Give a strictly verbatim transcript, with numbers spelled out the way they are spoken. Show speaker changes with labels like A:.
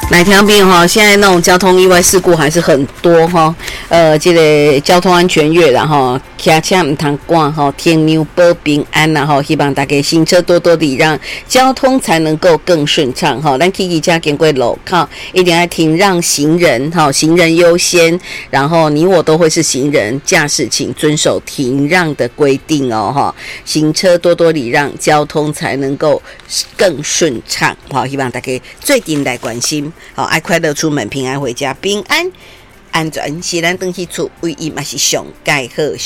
A: 来，听众朋友哈，现在那种交通意外事故还是很多哈。呃，这个交通安全月啦哈，开车唔通赶哈，天牛保平安啦哈。希望大家行车多多礼让，交通才能够更顺畅哈。咱 Kiki 家经过路口，一定要停让行人哈，行人优先。然后你我都会是行人，驾驶请遵守停让的规定哦哈。行车多多礼让，交通才能够更顺畅。好，希望大家最近来关心。好，爱快乐出门，平安回家，平安安全是咱回去厝唯一嘛是上盖好。